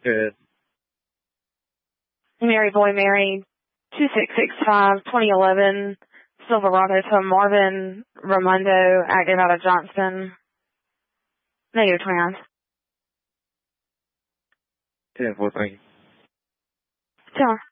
Good. Mary Boy Mary, 2665, 2011, Silverado to Marvin Raimondo, active out of Johnston. Negative 29. 10-4, thank you. 10.